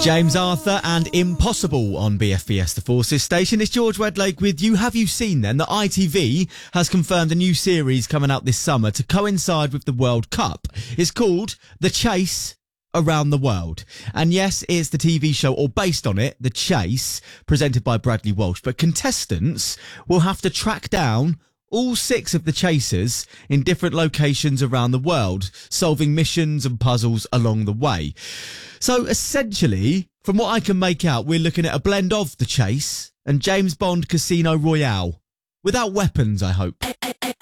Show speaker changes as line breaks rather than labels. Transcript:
James Arthur and Impossible on BFBS, the Forces station. It's George Wedlake with you. Have you seen then that ITV has confirmed a new series coming out this summer to coincide with the World Cup? It's called The Chase Around the World. And yes, it's the TV show, or based on it, The Chase, presented by Bradley Walsh. But contestants will have to track down all 6 of the chasers in different locations around the world, solving missions and puzzles along the way. So essentially, from what I can make out, we're looking at a blend of The Chase and James Bond Casino Royale. Without weapons, I hope.